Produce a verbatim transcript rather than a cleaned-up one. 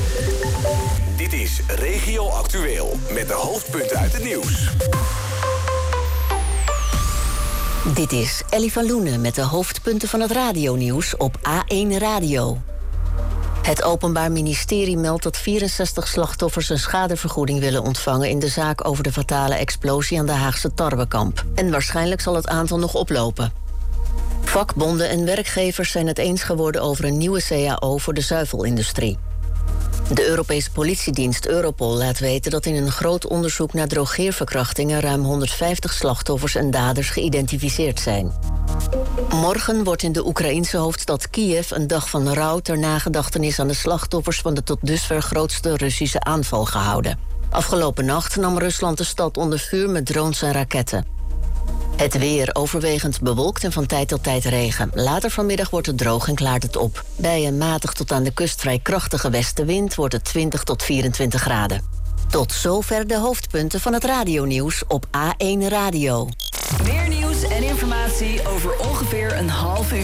Dit is Regio Actueel met de hoofdpunten uit het nieuws. Dit is Ellie van Loenen met de hoofdpunten van het radionieuws op A één Radio. Het Openbaar Ministerie meldt dat vierenzestig slachtoffers een schadevergoeding willen ontvangen in de zaak over de fatale explosie aan de Haagse Tarwekamp. En waarschijnlijk zal het aantal nog oplopen. Vakbonden en werkgevers zijn het eens geworden over een nieuwe C A O voor de zuivelindustrie. De Europese politiedienst Europol laat weten dat in een groot onderzoek naar drogeerverkrachtingen ruim honderdvijftig slachtoffers en daders geïdentificeerd zijn. Morgen wordt in de Oekraïense hoofdstad Kiev een dag van rouw ter nagedachtenis aan de slachtoffers van de tot dusver grootste Russische aanval gehouden. Afgelopen nacht nam Rusland de stad onder vuur met drones en raketten. Het weer overwegend bewolkt en van tijd tot tijd regen. Later vanmiddag wordt het droog en klaart het op. Bij een matig tot aan de kust vrij krachtige westenwind wordt het twintig tot vierentwintig graden. Tot zover de hoofdpunten van het radionieuws op A één Radio. Meer nieuws en informatie over ongeveer een half uur.